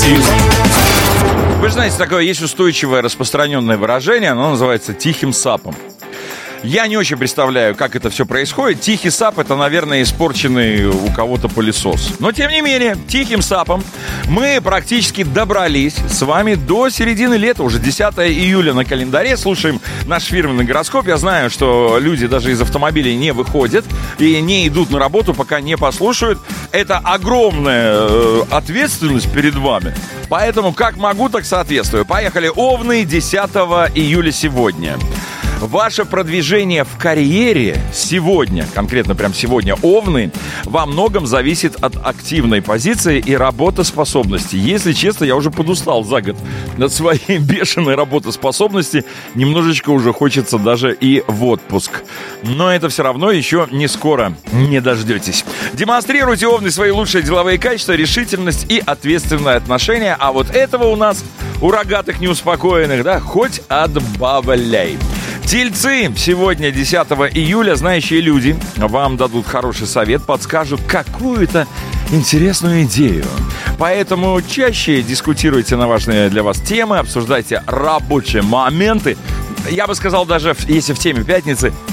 Вы же знаете, такое есть устойчивое распространенное выражение, оно называется «тихим сапом». Я не очень представляю, как это все происходит. Тихий сап — это, наверное, испорченный у кого-то пылесос. Но, тем не менее, тихим сапом мы практически добрались с вами до середины лета. Уже 10 июля на календаре. Слушаем наш фирменный гороскоп. Я знаю, что люди даже из автомобилей не выходят и не идут на работу, пока не послушают. Это огромная ответственность перед вами. Поэтому как могу, так соответствую. Поехали. Овны, 10 июля сегодня. Ваше продвижение в карьере сегодня, конкретно прям сегодня, Овны, во многом зависит от активной позиции и работоспособности. Если честно, я уже подустал за год от своей бешеной работоспособности. Немножечко уже хочется даже и в отпуск. Но это все равно еще не скоро, не дождетесь. Демонстрируйте, Овны, свои лучшие деловые качества, решительность и ответственное отношение. А вот этого у нас, у рогатых неуспокоенных, да, хоть отбавляй. Тельцы, сегодня, 10 июля, знающие люди вам дадут хороший совет, подскажут какую-то интересную идею. Поэтому чаще дискутируйте на важные для вас темы, обсуждайте рабочие моменты. Я бы сказал, даже если в теме пятницы,